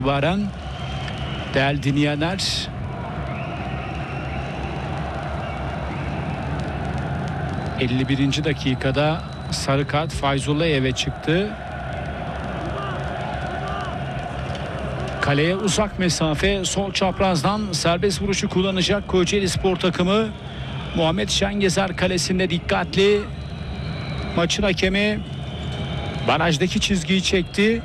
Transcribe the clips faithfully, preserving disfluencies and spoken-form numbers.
itibaren değerli dinleyenler, elli birinci dakikada sarı kart Fayzullah'e çıktı. Kaleye uzak mesafe, sol çaprazdan serbest vuruşu kullanacak Kocaelispor takımı. Muhammed Şengezer kalesinde dikkatli. Maçın hakemi barajdaki çizgiyi çekti.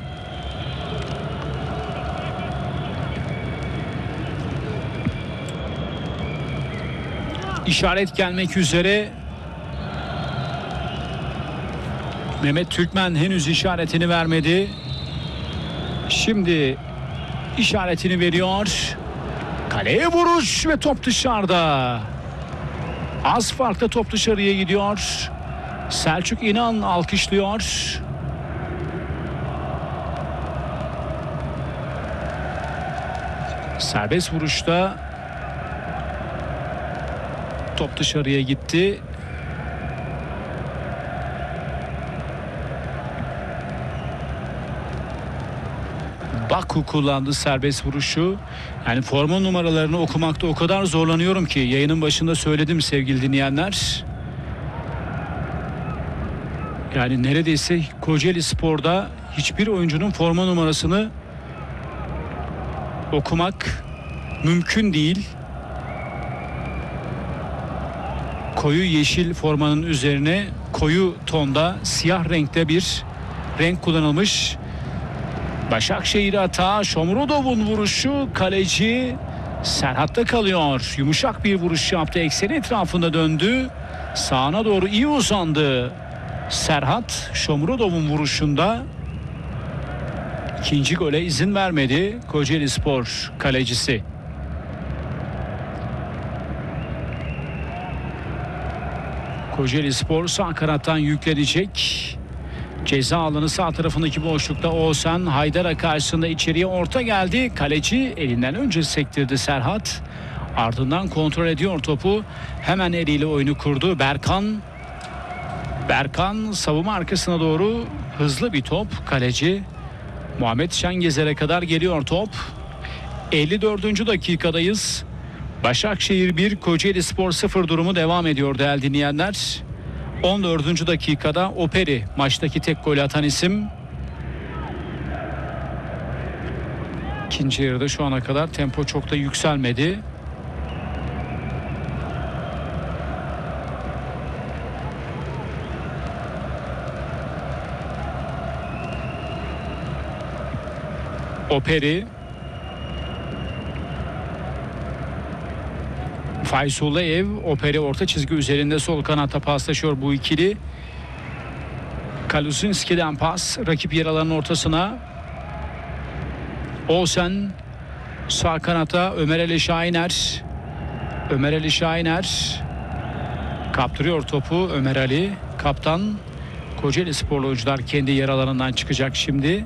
İşaret gelmek üzere. Mehmet Türkmen henüz işaretini vermedi. Şimdi işaretini veriyor. Kaleye vuruş ve top dışarıda. Az farklı top dışarıya gidiyor. Selçuk İnan alkışlıyor. Serbest vuruşta top dışarıya gitti. Baku kullandı serbest vuruşu. Yani forma numaralarını okumakta o kadar zorlanıyorum ki, yayının başında söyledim sevgili dinleyenler. Yani neredeyse Kocaelispor'da hiçbir oyuncunun forma numarasını okumak mümkün değil. Koyu yeşil formanın üzerine koyu tonda siyah renkte bir renk kullanılmış. Başakşehir hata, Shomurodov'un vuruşu, kaleci Serhat'ta kalıyor. Yumuşak bir vuruş yaptı, ekseni etrafında döndü. Sağına doğru iyi uzandı Serhat. Shomurodov'un vuruşunda ikinci gole izin vermedi Kocaelispor kalecisi. Kocaelispor sağ kanattan yüklenecek. Ceza alanı sağ tarafındaki boşlukta Oğuzhan Haydar'a karşısında içeriye orta geldi. Kaleci elinden önce sektirdi Serhat. Ardından kontrol ediyor topu. Hemen eliyle oyunu kurdu. Berkan. Berkan savunma arkasına doğru hızlı bir top. Kaleci Muhammed Şengezer'e kadar geliyor top. elli dördüncü dakikadayız. Başakşehir bir, Kocaelispor sıfır durumu devam ediyor değerli dinleyenler. on dördüncü dakikada Operi maçtaki tek golü atan isim. İkinci yarıda şu ana kadar tempo çok da yükselmedi. Operi, Fayzullayev, Operi orta çizgi üzerinde sol kanata paslaşıyor bu ikili. Kalusinski'den pas, rakip yer alanın ortasına. Olsen sağ kanata, Ömer Ali Şahiner. Ömer Ali Şahiner kaptırıyor topu. Ömer Ali, kaptan. Kocaelisporlu oyuncular kendi yer alanından çıkacak şimdi.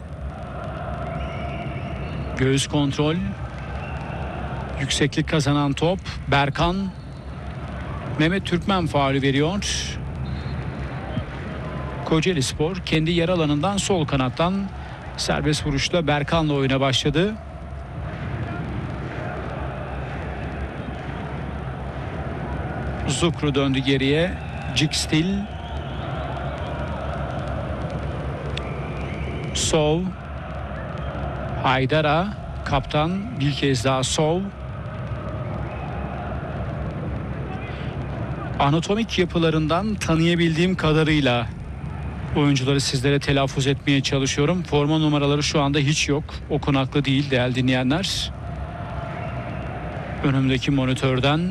Göğüs kontrol. Yükseklik kazanan top. Berkan. Mehmet Türkmen faulü veriyor. Kocaelispor kendi yer alanından sol kanattan serbest vuruşla Berkan'la oyuna başladı. Zukru döndü geriye. Cikstil. Sov. Haydar'a. Kaptan bir kez daha Sov. Anatomik yapılarından tanıyabildiğim kadarıyla oyuncuları sizlere telaffuz etmeye çalışıyorum. Forma numaraları şu anda hiç yok. Okunaklı değil değerli dinleyenler. Önümdeki monitörden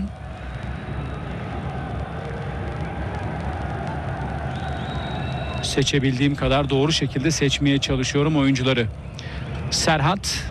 seçebildiğim kadar doğru şekilde seçmeye çalışıyorum oyuncuları. Serhat.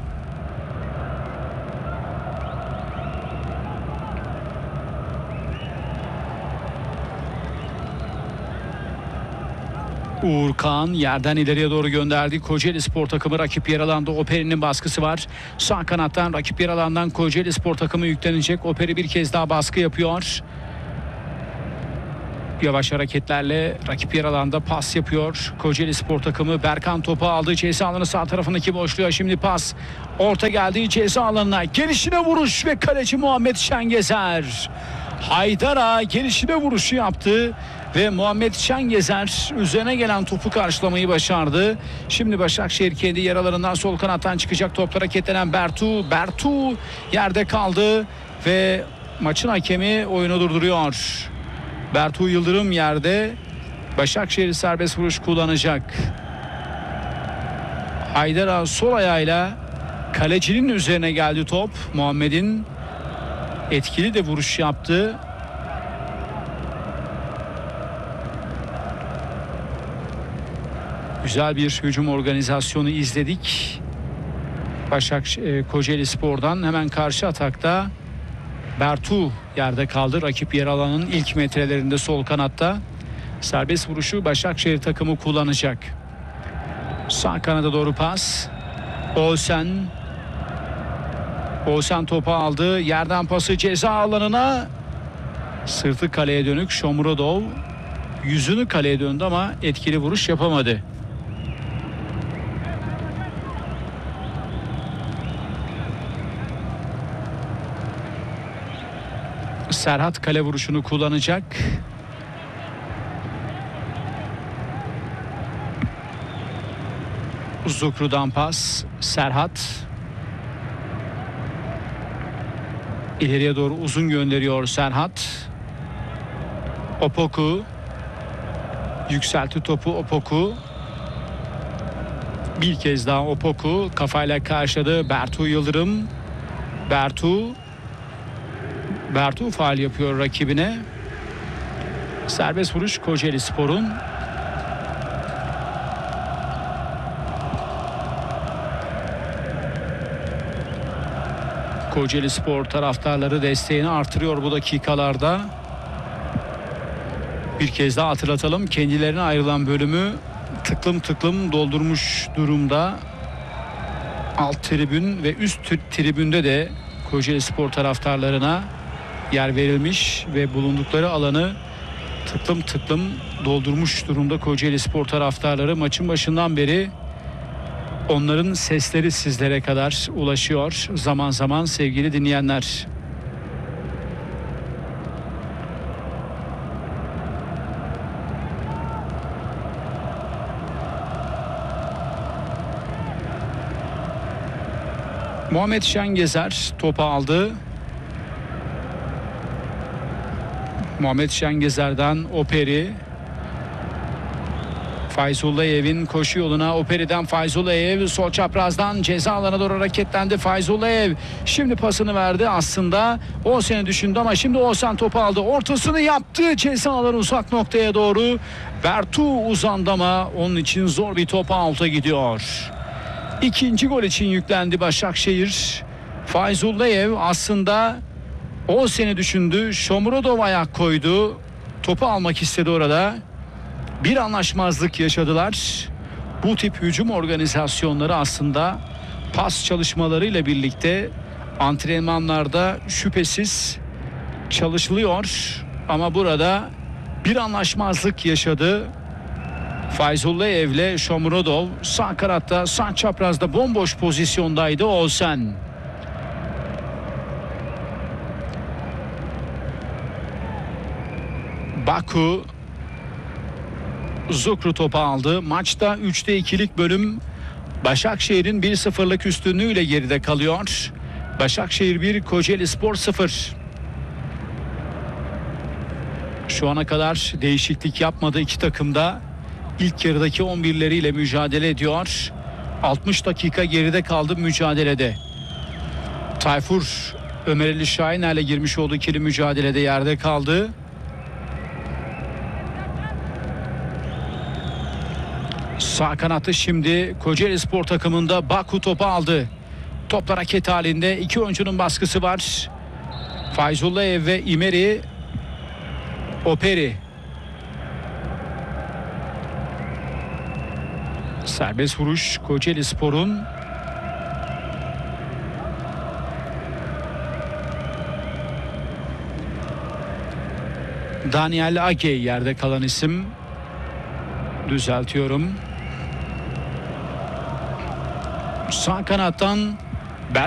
Uğurkan yerden ileriye doğru gönderdi. Kocaelispor takımı rakip yer alanda. Operi'nin baskısı var. Sağ kanattan rakip yer alandan Kocaelispor takımı yüklenecek. Operi bir kez daha baskı yapıyor. Yavaş hareketlerle rakip yer alanda pas yapıyor Kocaeli Spor takımı. Berkan topu aldı. Ceza alanı sağ tarafındaki boşluğa. Şimdi pas. Orta geldi ceza alanına. Gelişine vuruş ve kaleci Muhammed Şengezer. Haydara gelişine vuruşu yaptı ve Muhammed Şengezer üzerine gelen topu karşılamayı başardı. Şimdi Başakşehir kendi yer alanından sol kanattan çıkacak. Topla hareketlenen Bertu. Bertu yerde kaldı ve maçın hakemi oyunu durduruyor. Bertu Yıldırım yerde. Başakşehir serbest vuruş kullanacak. Haydara sol ayağıyla kalecinin üzerine geldi top. Muhammed'in etkili de vuruş yaptı. Güzel bir hücum organizasyonu izledik. Başakşehir Kocaeli Spor'dan hemen karşı atakta Bertu yerde kaldı. Rakip yer alanın ilk metrelerinde sol kanatta. Serbest vuruşu Başakşehir takımı kullanacak. Sağ kanada doğru pas. Oğuzhan. Oğuzhan topu aldı. Yerden pası ceza alanına. Sırtı kaleye dönük Shomurodov. Yüzünü kaleye döndü ama etkili vuruş yapamadı. Serhat kale vuruşunu kullanacak. Zukru'dan pas. Serhat. İleriye doğru uzun gönderiyor Serhat. Opoku. Yükseltti topu Opoku. Bir kez daha Opoku kafayla karşıladı Bertu Yıldırım. Bertu. Bertu faul yapıyor rakibine. Serbest vuruş Kocaeli Spor'un. Kocaeli Spor taraftarları desteğini artırıyor bu dakikalarda. Bir kez daha hatırlatalım. Kendilerine ayrılan bölümü tıklım tıklım doldurmuş durumda. Alt tribün ve üst tribünde de Kocaeli Spor taraftarlarına yer verilmiş ve bulundukları alanı tıklım tıklım doldurmuş durumda Kocaeli Spor taraftarları. Maçın başından beri onların sesleri sizlere kadar ulaşıyor zaman zaman sevgili dinleyenler. Muhammed Şengezer topu aldı. Muhammed Şengezer'den Operi. Fayzullaev'in koşu yoluna Operi'den Fayzullaev sol çaprazdan ceza alanına doğru hareketlendi. Fayzullaev şimdi pasını verdi aslında. O seni düşündü ama şimdi Oğuzhan topu aldı. Ortasını yaptı. Ceza alanı uzak noktaya doğru. Bertu uzandı ama onun için zor bir top out'a gidiyor. İkinci gol için yüklendi Başakşehir. Fayzullaev aslında o seni düşündü. Shomurodov ayak koydu. Topu almak istedi orada. Bir anlaşmazlık yaşadılar. Bu tip hücum organizasyonları aslında pas çalışmalarıyla birlikte antrenmanlarda şüphesiz çalışılıyor. Ama burada bir anlaşmazlık yaşadı. Fayzullaev ile Shomurodov sağ kanatta, sağ çaprazda bomboş pozisyondaydı Oğuzhan. Baku. Zukru topu aldı. Maçta üçte ikilik bölüm Başakşehir'in bir sıfırlık üstünlüğüyle geride kalıyor. Başakşehir bir, Kocaeli Spor sıfır. Şu ana kadar değişiklik yapmadı iki takım da. İlk yarıdaki on birleriyle mücadele ediyor. altmış dakika geride kaldı mücadelede. Tayfur Ömer Ali Şahiner'le girmiş olduğu ikili mücadelede yerde kaldı. Sağ kanatta şimdi Kocaeli Spor takımında Baku topu aldı. Topla hareket halinde iki oyuncunun baskısı var. Fayzullaev ve İmeri. Operi. Serbest vuruş Kocaeli Spor'un. Daniel Age yerde kalan isim. Düzeltiyorum. Sağ kanattan